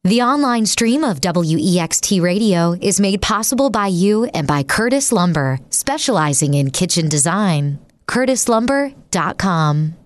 The online stream of WEXT Radio is made possible by you and by Curtis Lumber, specializing in kitchen design. CurtisLumber.com.